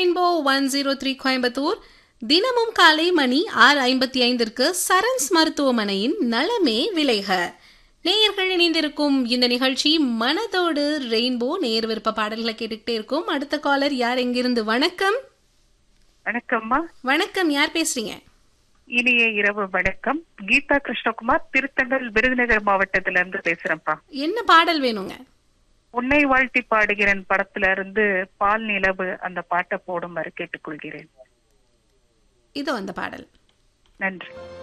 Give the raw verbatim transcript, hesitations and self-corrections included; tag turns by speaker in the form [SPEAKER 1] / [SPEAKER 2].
[SPEAKER 1] Rainbow one zero three Coimbatore. தினமும் காலை மணி ஆறு ஐம்பத்தி ஐந்திற்கு சரண்ஸ் மருத்துவமனையின் நலமே விளைக. நேயர்கள் இணைந்திருக்கும் இந்த நிகழ்ச்சி மனதோடு ரெயின்போ. நேர் விருப்ப பாடல்களை கேட்டுக்கிட்டே இருக்கும். அடுத்த காலர் யார், எங்கிருந்து? வணக்கம்.
[SPEAKER 2] வணக்கம்மா.
[SPEAKER 1] வணக்கம், யார் பேசுறீங்க?
[SPEAKER 2] இனிய இரவு வணக்கம். கீதா கிருஷ்ணகுமார், திருத்தங்கல் விருதுநகர் மாவட்டத்தில இருந்து பேசுறேன்ப்பா.
[SPEAKER 1] என்ன பாடல் வேணுங்க?
[SPEAKER 2] உன்னை வாழ்த்தி பாடுகிறேன் படத்துல இருந்து பால் நிலவு அந்த பாட்டை போடுமாறு கேட்டுக்கொள்கிறேன்.
[SPEAKER 1] இதோ அந்த பாடல்.
[SPEAKER 2] நன்றி.